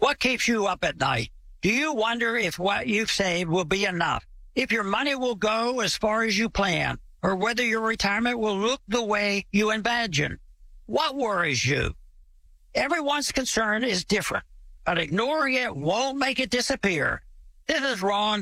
What keeps you up at night? Do you wonder if what you've saved will be enough? If your money will go as far as you plan? Or whether your retirement will look the way you imagine? What worries you? Everyone's concern is different, but ignoring it won't make it disappear. This is Ron